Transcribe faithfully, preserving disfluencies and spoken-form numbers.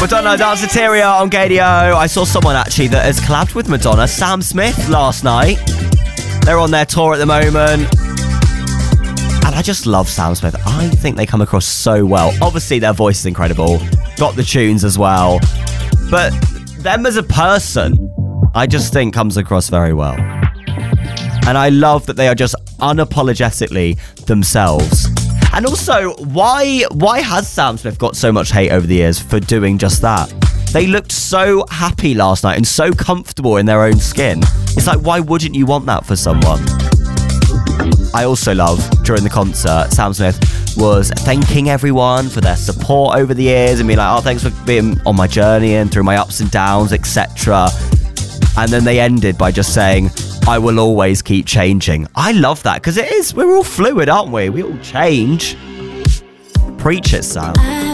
Madonna, Danceteria on Gadio. I saw someone actually that has collabed with Madonna, Sam Smith, last night. They're on their tour at the moment. And I just love Sam Smith. I think they come across so well. Obviously, their voice is incredible. Got the tunes as well. But them as a person, I just think comes across very well. And I love that they are just unapologetically themselves. And also, why why has Sam Smith got so much hate over the years for doing just that? They looked so happy last night and so comfortable in their own skin. It's like, why wouldn't you want that for someone? I also love, during the concert, Sam Smith was thanking everyone for their support over the years and being like, oh, thanks for being on my journey and through my ups and downs, et cetera. And then they ended by just saying, I will always keep changing. I love that, because it is, we're all fluid, aren't we? We all change. Preach it, Sam.